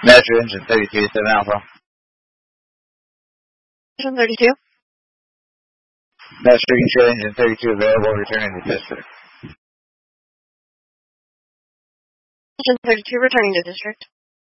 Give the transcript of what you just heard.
Master Engine 32, 7 Alpha. Engine 32. Master Control Engine 32 available, returning to district. Engine 32 returning to district.